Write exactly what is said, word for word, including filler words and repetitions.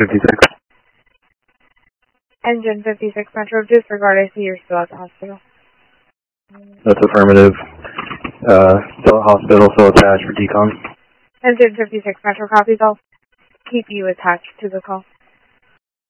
fifty-six. Engine fifty-six Metro, disregard. I see you're still at the hospital. That's affirmative. Uh, still at hospital, still attached for decon. Engine fifty-six Metro, copies. I'll keep you attached to the call.